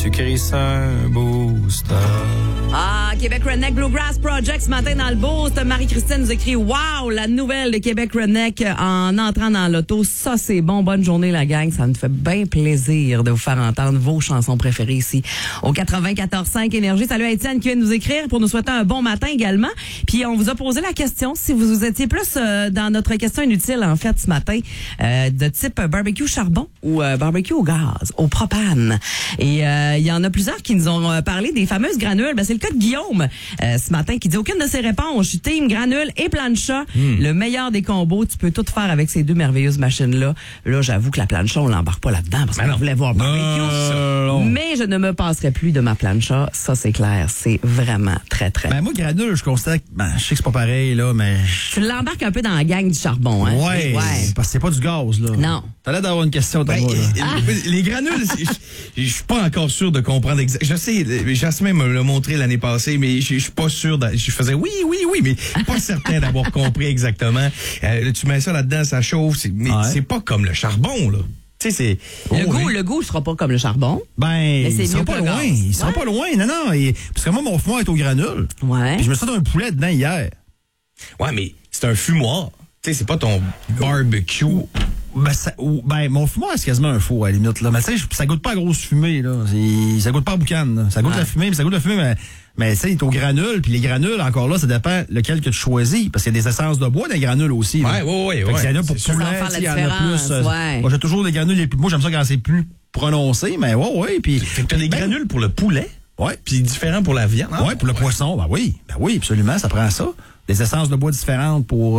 sucré, c'est un booster. Ah, Québec Redneck Bluegrass Project ce matin dans le boost. Marie-Christine nous écrit « Wow, la nouvelle de Québec Redneck en entrant dans l'auto. Ça, c'est bon. Bonne journée, la gang. Ça me fait bien plaisir de vous faire entendre vos chansons préférées ici au 94.5 Énergie. » Salut à Étienne qui vient de nous écrire pour nous souhaiter un bon matin également. Puis on vous a posé la question si vous étiez plus dans notre question inutile, en fait, ce matin, de type barbecue charbon ou barbecue au gaz, au propane. Et il y en a plusieurs qui nous ont parlé des fameuses granules. Ben, c'est le cas de Guillaume ce matin qui dit aucune de ses réponses. Je suis team granule et plancha. Le meilleur des combos. Tu peux tout faire avec ces deux merveilleuses machines-là. Là, j'avoue que la plancha, on l'embarque pas là-dedans parce qu'on voulait voir barbecue. Mais je ne me passerai plus de ma plancha. Ça, c'est clair. C'est vraiment très, très... Ben, moi, granule, je constate que, je sais que c'est pas pareil, là, mais... Tu l'embarques un peu dans la gang du charbon, hein? Ouais. Parce que c'est pas du gaz, là. Non. T'as l'air d'avoir une question, Thomas, Les granules, je suis pas encore sûr de comprendre exactement. Je sais, Jasmin me l'a montré l'année passée, mais je suis pas sûr. Je faisais oui, mais pas certain d'avoir compris exactement. Tu mets ça là-dedans, ça chauffe, mais c'est pas comme le charbon, là. Tu sais, c'est... Le goût sera pas comme le charbon. Ben, il sera pas loin. Il sera pas loin. Non. Parce que moi, mon fumoir est au granule. Ouais. Puis je me suis fait un poulet dedans hier. Ouais, mais c'est un fumoir. Tu sais, c'est pas ton barbecue. Ben, mon fumoir, c'est quasiment un four, à la limite, là. Mais tu sais, ça goûte pas la grosse fumée, là. Ça goûte pas à boucan, là. Ça goûte la fumée, mais tu sais, il est au granule, puis les granules, encore là, ça dépend lequel que tu choisis, parce qu'il y a des essences de bois dans les granules aussi. Ouais. Il y en a pour poulet, il y en a plus. Moi, j'ai toujours des granules les plus... Moi, j'aime ça quand c'est plus prononcé, mais ouais, puis... T'as des granules pour le poulet? Ouais. Puis différent pour la viande? Ouais, pour le poisson, ben oui, absolument, ça prend ça. Des essences de bois différentes pour...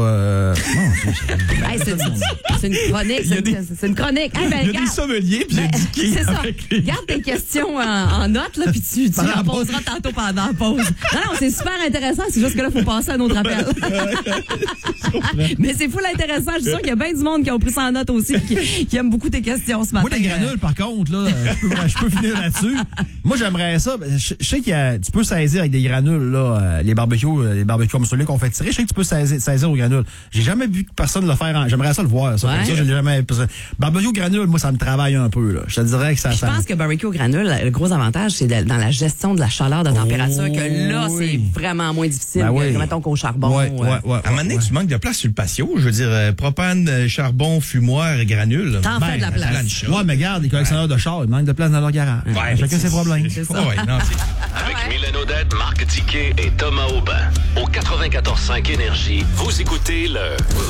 c'est une chronique. C'est une chronique. Il y a des sommeliers puis il y a c'est ça. Garde tes questions en note, là, puis tu en poseras tantôt pendant la pause. Non, c'est super intéressant. C'est juste que là, il faut passer à un autre appel. Mais c'est full intéressant. Je suis sûr qu'il y a bien du monde qui ont pris ça en note aussi, qui aime beaucoup tes questions ce matin. Moi, les granules, par contre, là, je peux finir là-dessus. Moi, j'aimerais ça. Je sais tu peux saisir avec des granules, là, les barbecues comme celui qu'on fait tirer. Je sais que tu peux saisir aux granules. J'ai jamais vu personne le faire. J'aimerais ça le voir. Ça, ouais. ça j'ai jamais. Barbecue aux granules, moi, ça me travaille un peu. Là. Je te dirais que ça. Je pense que barbecue aux granules, le gros avantage, c'est dans la gestion de la chaleur, de la température, que là, c'est vraiment moins difficile que, mettons, qu'au charbon. Ouais. À un moment donné, tu manques de place sur le patio. Je veux dire, propane, charbon, fumoir et granules. T'en fais de la place. Ouais, mais regarde, les collectionneurs de chars, ils manquent de place dans leur garage. Ouais, chacun ses problèmes. C'est ça. Avec Mylène Odette, Marc Tiquet et Thomas Aubin. Au 94.5 Énergie, vous écoutez le